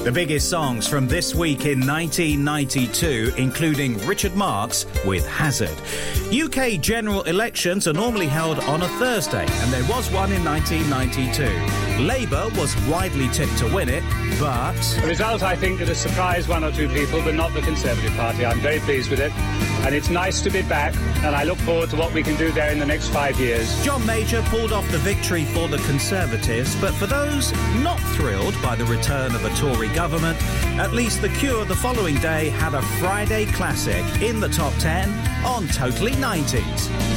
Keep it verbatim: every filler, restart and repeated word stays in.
The biggest songs from this week in nineteen ninety-two, including Richard Marx with Hazard. U K general elections are normally held on a Thursday, and there was one in nineteen ninety-two. Labour was widely tipped to win it, but... The result, I think, that has surprised one or two people, but not the Conservative Party. I'm very pleased with it, and it's nice to be back, and I look forward to what we can do there in the next five years. John Major pulled off the victory for the Conservatives, but for those not thrilled by the return of a Tory government, at least The Cure the following day had a Friday classic in the top ten on Totally nineties.